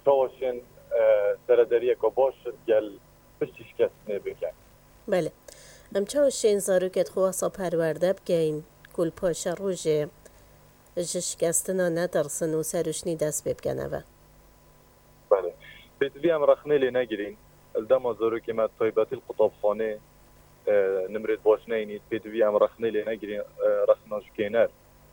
تاوشن سردریه که باش گل پشتش کسنه بکن. بله. ام چه شین زاروکت خواسا پرورده بگین کل پاش روژه شکستنا ندرسن و سرشنی دست ببگنه و بله. بدوی هم رخنه لی نگیرین. الدم زارو که ما طایبات القطابخانه نمرد باش نینید. بدوی هم رخنه لی نگیرین رخناش کنار.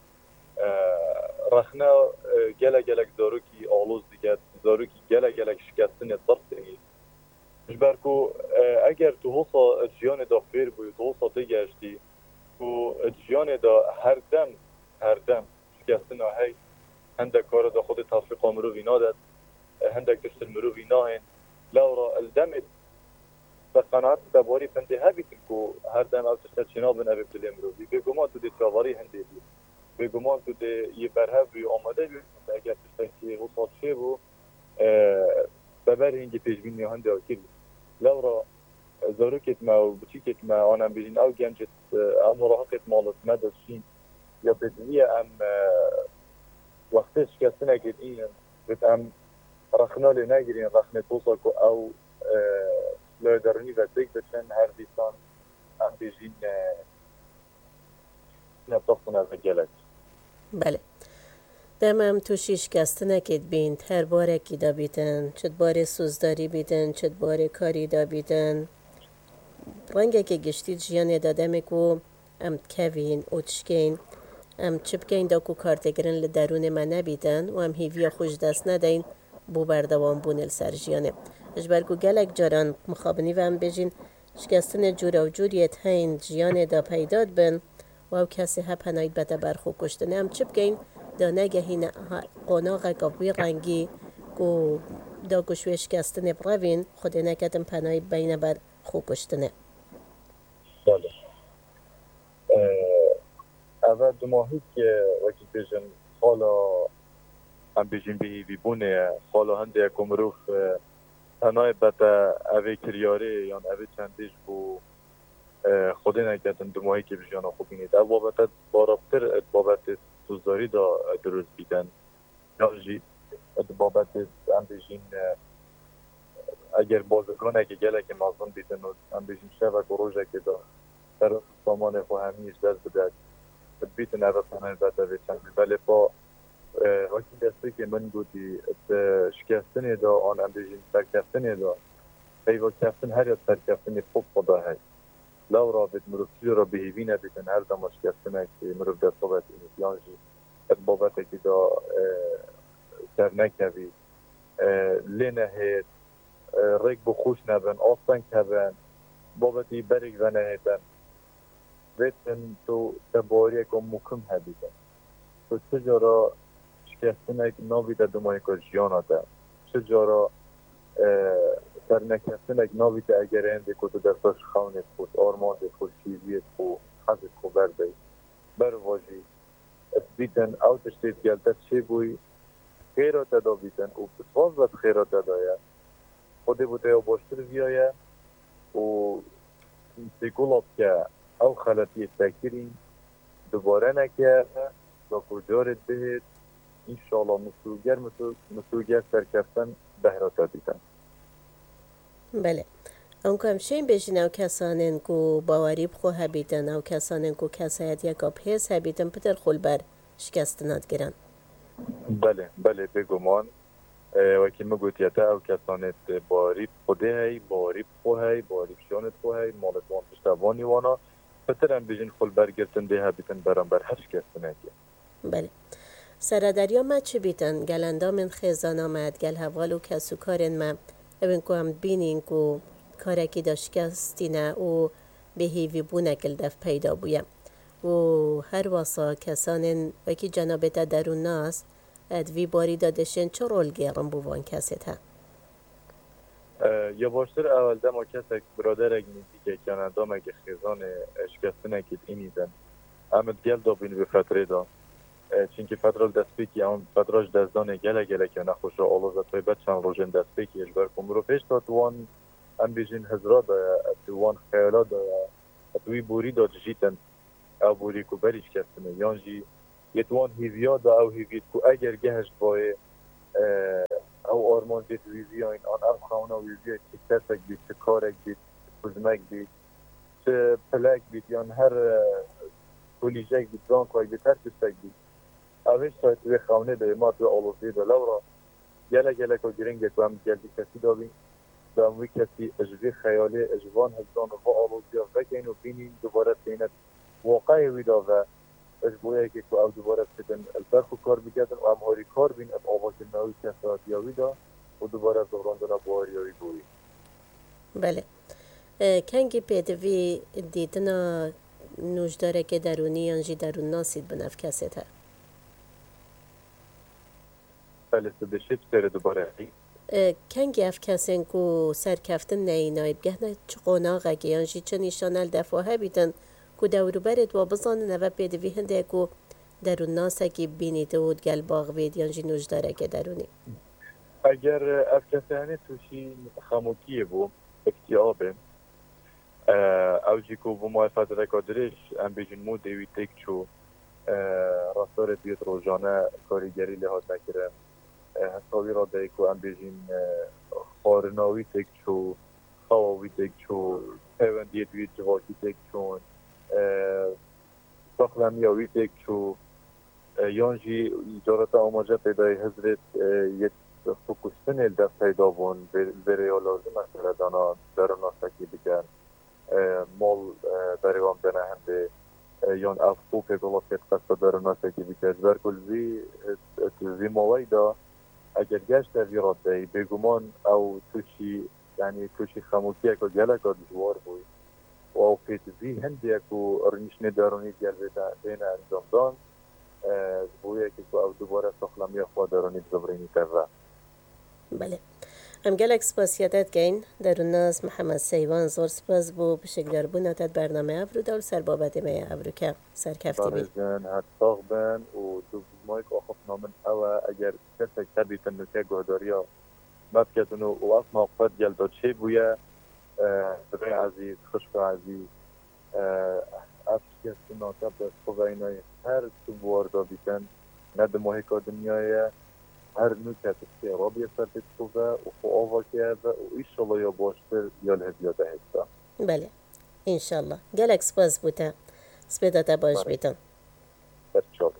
رخنه گلک زارو کی آلوز دیگه زارو کی گلک شکستن درستی. جبرکو اگر تو حسا جیان دا فیر بود تو حسا تیگشتی تو جیان دا هر دم شکستن هی هندک کار دا خود تفریق مروی نادد هندک دست المروی ناهن لورا الدمت بقناعت تباری پنده هبیتن که هر دم او تشتر چنابن ابی بلی مروی بگمان تو دی تراواری هنده بی بگمان تو دی یه برهب بی آماده بی اگر تشتر که حسا چه بو ببر هنگی پیشبینی هنده آکیر لورا زاروكت ما وبوتيكت ما انا بيجين او جنجت او مراهقة مالت مدى الشين يا بدوية ام وقتش كسنة كدين بت ام رخنا لناجرين رخنا توصلكو او لا يدرني فتيك بشان هر ديسان ام بيجين نبطفنا الرجالات. بله. دمم تو شکستنه کد بین هر باره کی دا بیتن چد باره سوزداری بیتن چد باره کاری دا بیتن رنگه که گشتی جیانه دادمه کو ام کوین اوچکین ام چپکین دا کو کارتگرن لدرون من نبیتن و ام هیویا خوش دست ندین بو بردوان بون السر جیانه اجبرگو گلک جاران مخابنی و ام بجین شکستن جور و جوریت هین جیانه دا پیداد بن و او کسی ها پناید بده برخو کشتنه ام چپکین دا نگهین قناغه که رنگی کو دا گوشوی شکستنه بروین خود نکتم پناید بین بر خو کشتنه. بله. اول دو ماهی که وقتی بجن خالا هم بجین بهی بونه خالا هنده یکم روف تنهای بتا اوه کریاره یا اوه چندیش بو خودی نکردن دو ماهی که بجانا خوب بینید او بابت بارابتر بابت سوزداری دا دروز بیدن یا جی بابت هم بجین اگر بازرگانه که گله که مازن بیدن هم بجین شبک و روژه که دا در سامان خو همیش دست بدد بیتن اوه تنهای بتا اوه چندی ولی با وقتی دسته که من گوتی شکستنی دا آن هم بجین سرکستنی دا ایوا کفتن هر یاد سرکستنی خوب خدا هی لو را بید مروفتی را بهیوینه بیتن هر دم شکستنه که مروف در صحبت اینید یانجی بابت که دا سر نکوی لینه هید ریک بخوش نبن آستان کبن بابتی برگ و نهیدن بیتن تو تباری که مکم هدیدن تو چجارا شکستنه که نابیده دمایی که جیانا ده چجارا سر نکستنه که نابیده اگر هنده که تو دستاش خونید خود آرمان ده خود شیزید خود حضید خود برده برواجی بیتن او تشتید گلده چه بوی خیرات دا بیتن و بسواز بد خیرات دایه خوده بوده یا باشتر بیایه و سیکولاب که او خلطی تکیرین دوباره نکه دا کجارت بهید انشاءالله مسوگر سرکفتن بهرات بیتن. بله. اون که همشین بشین او کسانن که باوری بخو هبیدن او کسانن که کسایت یکا پیس هبیدن پتر خول بر شکستنات گرن. بله بگمان وکی مگوتیتا او کسانت باری خوده هی باری بخو هی باری بشانت خو هی مالت وان پشتوانی وانا پتر هم بجین خول برگرتن ده هبیدن برام بر هر شکستنه که. بله. سرادریا ما چه بیتن گلندا من خیزان آمد گل حوالو کسو کارن ما اوین که هم بینین که کارکی داشت کستینه و به هیوی بونه کل دف پیدا بویم و هر واسا کسانن وکی جنابتا درون ناست ادوی باری دادشن چه رول گیرم بوان کسیت ها؟ یا باشتر اول دم کسک برادر اگنیدی که کانادا مگه خیزان شکستنه که اینیدن امت گل دا بینی به فتره دا چونکه فترال دست بکی اون فتراش دزدانه گله که نخوش را آلوزه توی بد چند روژن دست بکی اجبر کن رو پیش تا توان هم بیجین هزرا دایا توان خیالا دایا توی بوری دا جیتن او بوری که بریش کستنه یانجی یه توان هیویا دا او هیوید که اگر گهشت بای او درمان دید ویزی این آن خانه ویزی چه کسک بید چه کارک بید کزمک بید چه پلک بید یان هر کولیجک بید زانکوی بید هر کسک بید اوش سایت وی خانه ده ما تو آلوزی ده لورا گله که گرنگه تو هم گلدی کسی دابین داموی کسی اجوی خیالی اجوان هزان و آلوزی ها وکین و بینین دوباره بینت واقعی ویدا و اجبوره که او دوباره بتن البرخو کار بگردن و هم هاری کار بین اب آواز نوی کسات یاوی دا و دوباره دوران بواری یاوی بوی بله کنگی پیدوی دیدنا نوشداره که درونی انجی درون ناسید بنف کسی تا بله سبشت سر دوباره کنگی اف کسین کو سرکفتن نینای بگهنه چه قناغه که انجی چه نیشانل دفاعه بیدن کو دورو برد و بزانن و پیدوی هنده کو درون ناسه که بینیده و گل باغ وید یانجی نوشداره که درونی اگر افکاسیانه توشی خموکیه بو اکتیابه او جی کو بو موافد رکادرش ام بیجن مو دیوی تک چو راستار بیت روزانه کاریگری لحاظ نکره هستاوی را دایی که ام بیجن خارناوی تک چو خواهی تک چو پیوندیت وی جواکی تک چون ساخلمیاوی تک چو یانجی ایجارت آماجه پیدای حضرت یک فکوستن الدف پیدا بون برای لازم است دانا درنا سکی بکن مال بریوان بنا هنده یان افقو که گلافیت قصد درنا سکی بکن برکل زی موی دا اگر گشت ویراد دهی بگمان او توشی خموکی اکو گلک دجوار بوی و او پیت زی هنده اکو ارنیشن درونی دیل بین انجام دان بویه که او دوباره سخلمی خود درونی بزبرینی کرده بله ام گلک سپاسیاتت گین در الناس محمد سیوان زور سپاس بو بشکل بونتت برنامه افرو دول سر بابت می افرو که سرکفتی بی بارجان هتساق بن و دو مایک آخف نامن اوه اگر کسی کبی تنوکه گهداریا مفکتونو و اصلا قد جلداد چه بویه بقی عزیز خشک عزیز افکت ناکب دست خوب اینای هر تو بواردا بیتن ند محیکا دنیای هر نوکت استعرابی سرتت خوبه و خو آوا کرده و ایشالله یا باشتر یا الهدیاده هسته بله انشالله گلک سپاس بوده سپیداتا باش بیتن برچاک